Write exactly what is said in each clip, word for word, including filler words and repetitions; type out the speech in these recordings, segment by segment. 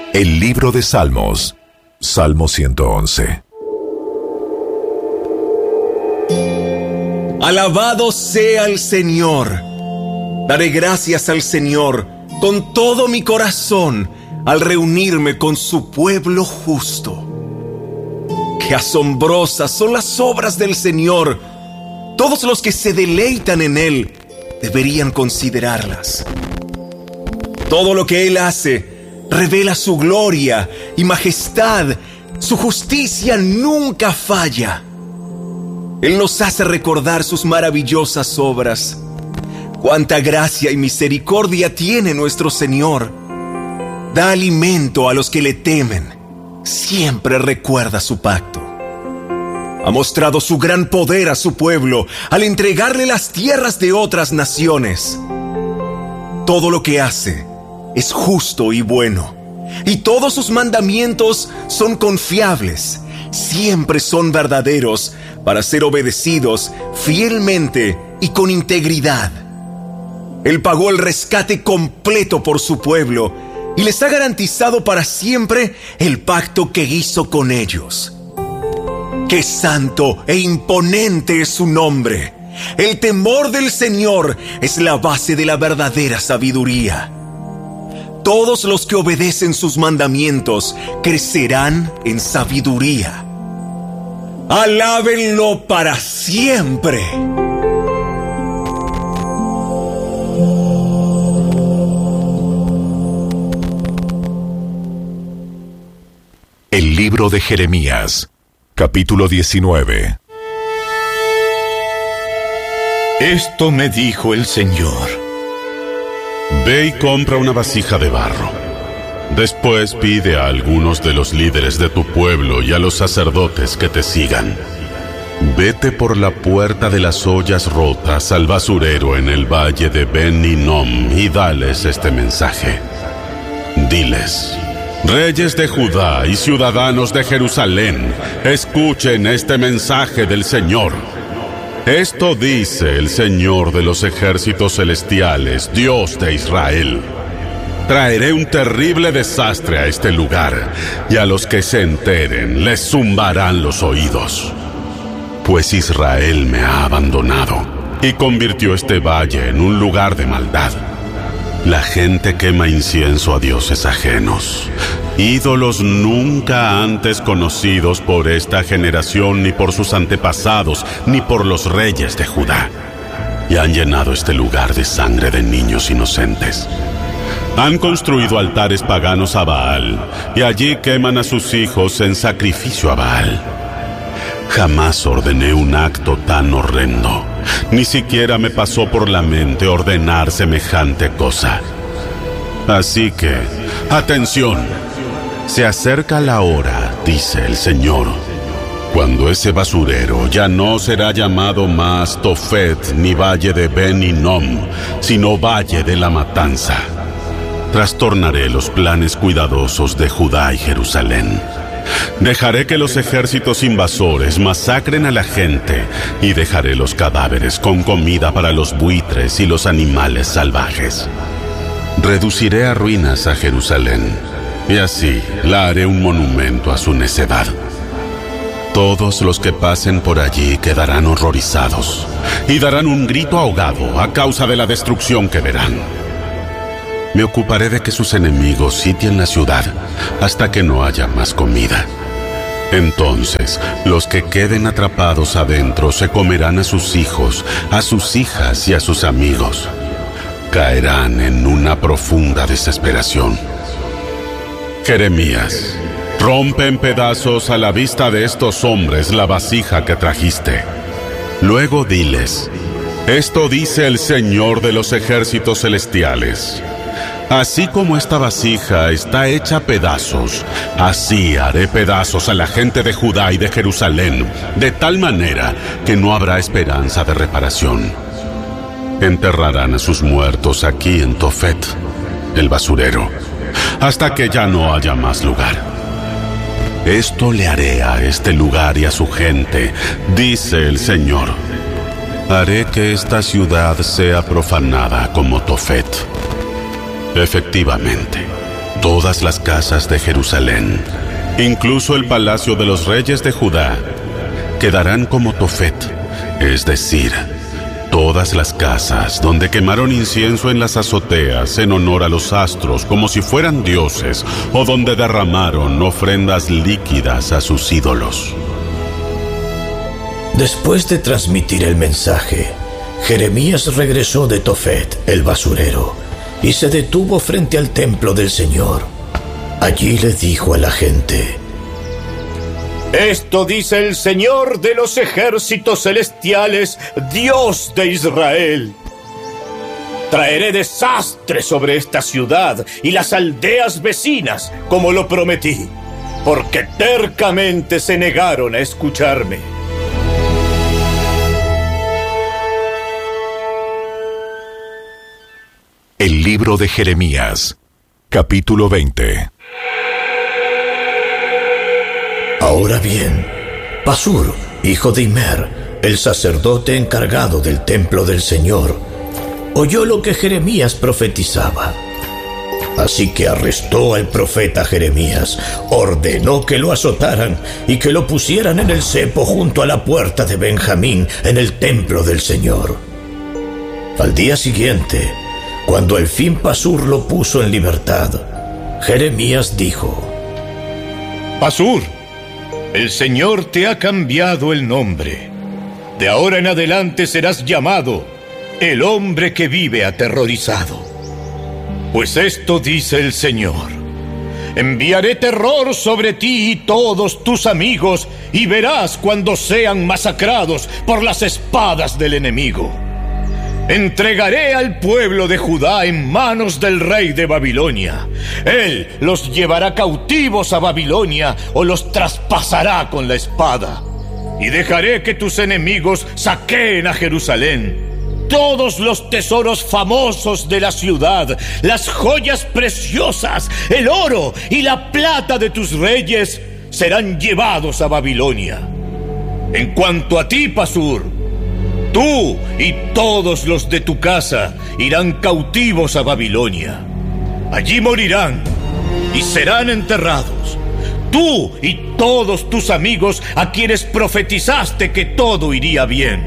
El libro de Salmos, Salmo ciento once. Alabado sea el Señor. Daré gracias al Señor con todo mi corazón al reunirme con su pueblo justo. Qué asombrosas son las obras del Señor. Todos los que se deleitan en Él deberían considerarlas. Todo lo que Él hace revela su gloria y majestad. Su justicia nunca falla. Él nos hace recordar sus maravillosas obras. Cuánta gracia y misericordia tiene nuestro Señor. Da alimento a los que le temen. Siempre recuerda su pacto. Ha mostrado su gran poder a su pueblo al entregarle las tierras de otras naciones. Todo lo que hace es justo y bueno, y todos sus mandamientos son confiables, siempre son verdaderos para ser obedecidos fielmente y con integridad. Él pagó el rescate completo por su pueblo y les ha garantizado para siempre el pacto que hizo con ellos. ¡Qué santo e imponente es su nombre! El temor del Señor es la base de la verdadera sabiduría. Todos los que obedecen sus mandamientos crecerán en sabiduría. ¡Alábenlo para siempre! El libro de Jeremías, capítulo diecinueve. Esto me dijo el Señor: ve y compra una vasija de barro. Después pide a algunos de los líderes de tu pueblo y a los sacerdotes que te sigan. Vete por la puerta de las ollas rotas al basurero en el valle de Ben Hinnom y dales este mensaje. Diles: reyes de Judá y ciudadanos de Jerusalén, escuchen este mensaje del Señor. Esto dice el Señor de los ejércitos celestiales, Dios de Israel: traeré un terrible desastre a este lugar, y a los que se enteren les zumbarán los oídos. Pues Israel me ha abandonado y convirtió este valle en un lugar de maldad. La gente quema incienso a dioses ajenos, ídolos nunca antes conocidos por esta generación, ni por sus antepasados, ni por los reyes de Judá. Y han llenado este lugar de sangre de niños inocentes. Han construido altares paganos a Baal, y allí queman a sus hijos en sacrificio a Baal. Jamás ordené un acto tan horrendo. Ni siquiera me pasó por la mente ordenar semejante cosa. Así que, atención. Se acerca la hora, dice el Señor, cuando ese basurero ya no será llamado más Tofet ni Valle de Ben Hinnom, sino Valle de la Matanza. Trastornaré los planes cuidadosos de Judá y Jerusalén. Dejaré que los ejércitos invasores masacren a la gente y dejaré los cadáveres con comida para los buitres y los animales salvajes. Reduciré a ruinas a Jerusalén, y así la haré un monumento a su necedad. Todos los que pasen por allí quedarán horrorizados y darán un grito ahogado a causa de la destrucción que verán. Me ocuparé de que sus enemigos sitien la ciudad hasta que no haya más comida. Entonces, los que queden atrapados adentro se comerán a sus hijos, a sus hijas y a sus amigos. Caerán en una profunda desesperación. Jeremías, rompe en pedazos a la vista de estos hombres la vasija que trajiste. Luego diles: esto dice el Señor de los ejércitos celestiales: así como esta vasija está hecha a pedazos, así haré pedazos a la gente de Judá y de Jerusalén, de tal manera que no habrá esperanza de reparación. Enterrarán a sus muertos aquí en Tofet, el basurero, hasta que ya no haya más lugar. Esto le haré a este lugar y a su gente, dice el Señor. Haré que esta ciudad sea profanada como Tofet. Efectivamente, todas las casas de Jerusalén, incluso el palacio de los reyes de Judá, quedarán como Tofet, es decir, todas las casas donde quemaron incienso en las azoteas en honor a los astros como si fueran dioses, o donde derramaron ofrendas líquidas a sus ídolos. Después de transmitir el mensaje, Jeremías regresó de Tofet, el basurero, y se detuvo frente al templo del Señor. Allí le dijo a la gente: Esto dice el Señor de los ejércitos celestiales, Dios de Israel. Traeré desastre sobre esta ciudad y las aldeas vecinas, como lo prometí, porque tercamente se negaron a escucharme. El libro de Jeremías, capítulo veinte. Ahora bien, Pasur, hijo de Immer, el sacerdote encargado del templo del Señor, oyó lo que Jeremías profetizaba. Así que arrestó al profeta Jeremías, ordenó que lo azotaran y que lo pusieran en el cepo junto a la puerta de Benjamín en el templo del Señor. Al día siguiente, cuando al fin Pasur lo puso en libertad, Jeremías dijo: Pasur, el Señor te ha cambiado el nombre. De ahora en adelante serás llamado el hombre que vive aterrorizado. Pues esto dice el Señor: enviaré terror sobre ti y todos tus amigos, y verás cuando sean masacrados por las espadas del enemigo. Entregaré al pueblo de Judá en manos del rey de Babilonia. Él los llevará cautivos a Babilonia o los traspasará con la espada. Y dejaré que tus enemigos saqueen a Jerusalén. Todos los tesoros famosos de la ciudad, las joyas preciosas, el oro y la plata de tus reyes serán llevados a Babilonia. En cuanto a ti, Pasur, tú y todos los de tu casa irán cautivos a Babilonia. Allí morirán y serán enterrados. Tú y todos tus amigos a quienes profetizaste que todo iría bien.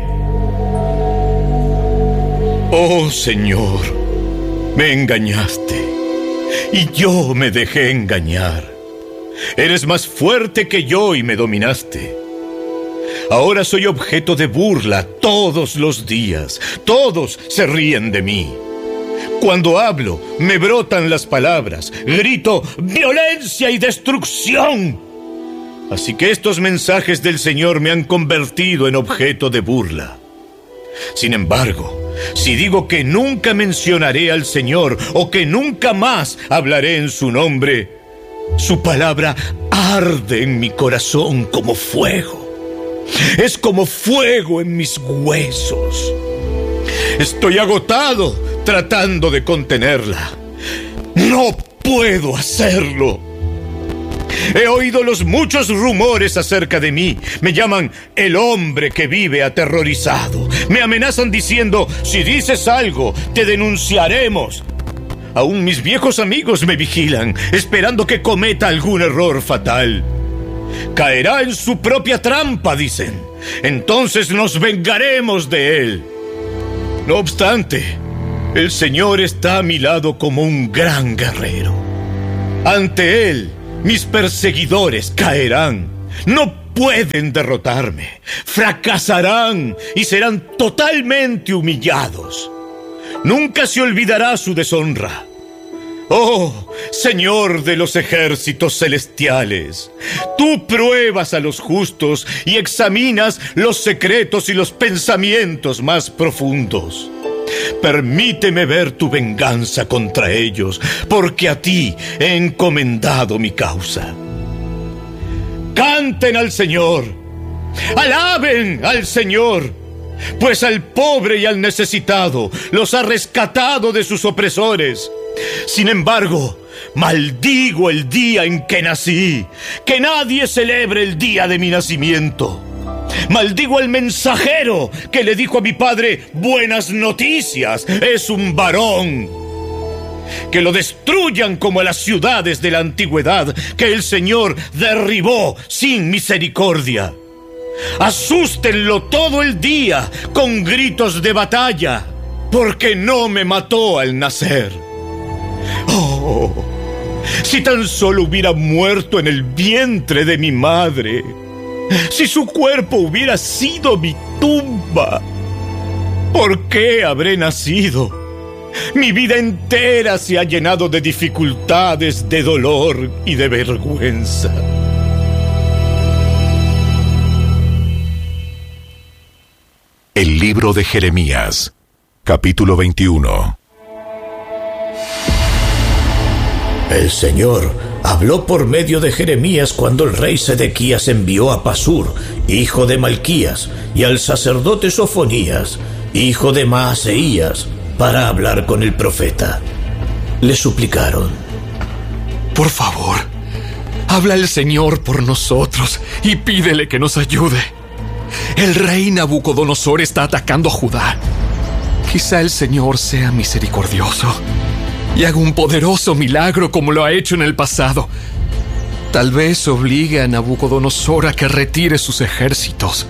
Oh Señor, me engañaste y yo me dejé engañar. Eres más fuerte que yo y me dominaste. Ahora soy objeto de burla todos los días. Todos se ríen de mí. Cuando hablo, me brotan las palabras. Grito violencia y destrucción. Así que estos mensajes del Señor me han convertido en objeto de burla. Sin embargo, si digo que nunca mencionaré al Señor o que nunca más hablaré en su nombre, su palabra arde en mi corazón como fuego. Es como fuego en mis huesos. Estoy agotado tratando de contenerla. No puedo hacerlo. He oído los muchos rumores acerca de mí. Me llaman el hombre que vive aterrorizado. Me amenazan diciendo: si dices algo, te denunciaremos. Aún mis viejos amigos me vigilan, esperando que cometa algún error fatal. Caerá en su propia trampa, dicen. Entonces nos vengaremos de él. No obstante, el Señor está a mi lado como un gran guerrero. Ante él, mis perseguidores caerán. No pueden derrotarme. Fracasarán y serán totalmente humillados. Nunca se olvidará su deshonra. Oh, Señor de los ejércitos celestiales, tú pruebas a los justos y examinas los secretos y los pensamientos más profundos. Permíteme ver tu venganza contra ellos, porque a ti he encomendado mi causa. Canten al Señor, alaben al Señor, pues al pobre y al necesitado los ha rescatado de sus opresores. Sin embargo, maldigo el día en que nací. Que nadie celebre el día de mi nacimiento. Maldigo al mensajero que le dijo a mi padre: buenas noticias, es un varón. que lo destruyan como a las ciudades de la antigüedad que el Señor derribó sin misericordia. Asústenlo todo el día con gritos de batalla, porque no me mató al nacer. Oh, si tan solo hubiera muerto en el vientre de mi madre, si su cuerpo hubiera sido mi tumba. ¿Por qué habré nacido? Mi vida entera se ha llenado de dificultades, de dolor y de vergüenza. El libro de Jeremías, capítulo veintiuno. El Señor habló por medio de Jeremías cuando el rey Sedequías envió a Pasur, hijo de Malquías, y al sacerdote Sofonías, hijo de Maaseías, para hablar con el profeta. Le suplicaron: por favor, habla el Señor por nosotros y pídele que nos ayude. El rey Nabucodonosor está atacando a Judá. Quizá el Señor sea misericordioso y haga un poderoso milagro como lo ha hecho en el pasado. Tal vez obligue a Nabucodonosor a que retire sus ejércitos.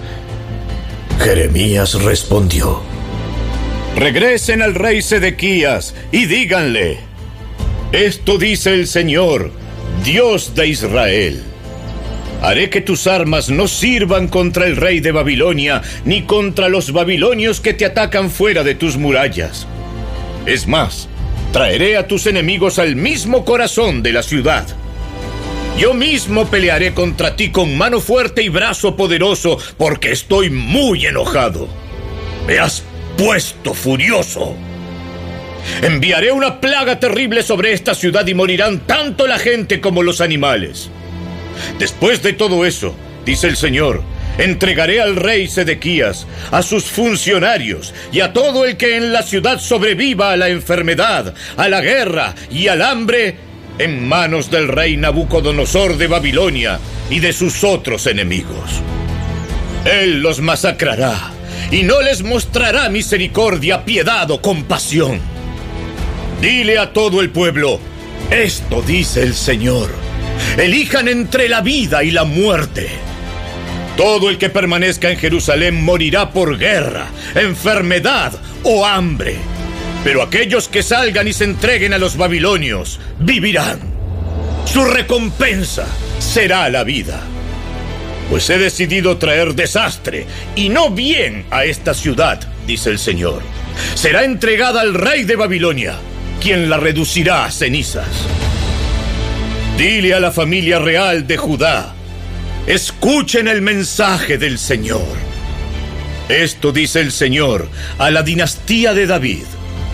Jeremías respondió: regresen al rey Sedequías y díganle: esto dice el Señor, Dios de Israel. Haré que tus armas no sirvan contra el rey de Babilonia, ni contra los babilonios que te atacan fuera de tus murallas. Es más, traeré a tus enemigos al mismo corazón de la ciudad. Yo mismo pelearé contra ti con mano fuerte y brazo poderoso, porque estoy muy enojado. Me has puesto furioso. Enviaré una plaga terrible sobre esta ciudad y morirán tanto la gente como los animales. Después de todo eso, dice el Señor, entregaré al rey Sedequías, a sus funcionarios y a todo el que en la ciudad sobreviva a la enfermedad, a la guerra y al hambre, en manos del rey Nabucodonosor de Babilonia y de sus otros enemigos. Él los masacrará y no les mostrará misericordia, piedad o compasión. Dile a todo el pueblo: esto dice el Señor. Elijan entre la vida y la muerte. Todo el que permanezca en Jerusalén morirá por guerra, enfermedad o hambre. Pero aquellos que salgan y se entreguen a los babilonios vivirán. Su recompensa será la vida. Pues he decidido traer desastre y no bien a esta ciudad, dice el Señor. Será entregada al rey de Babilonia, quien la reducirá a cenizas. Dile a la familia real de Judá: escuchen el mensaje del Señor. Esto dice el Señor a la dinastía de David: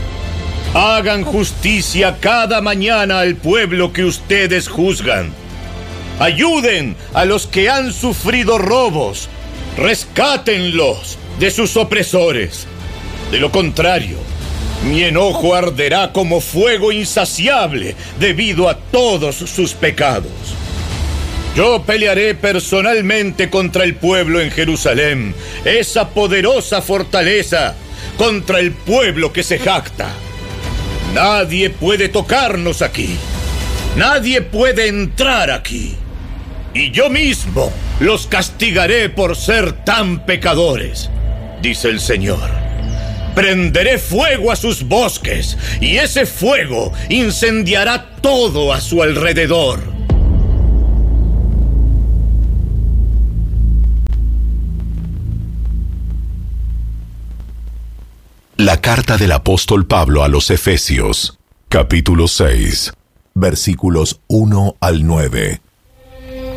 hagan justicia cada mañana al pueblo que ustedes juzgan. Ayuden a los que han sufrido robos. Rescátenlos de sus opresores. De lo contrario, mi enojo arderá como fuego insaciable debido a todos sus pecados. Yo pelearé personalmente contra el pueblo en Jerusalén, esa poderosa fortaleza, contra el pueblo que se jacta. Nadie puede tocarnos aquí. Nadie puede entrar aquí. Y yo mismo los castigaré por ser tan pecadores, dice el Señor. Prenderé fuego a sus bosques, y ese fuego incendiará todo a su alrededor. La carta del apóstol Pablo a los Efesios, capítulo seis, versículos uno al nueve.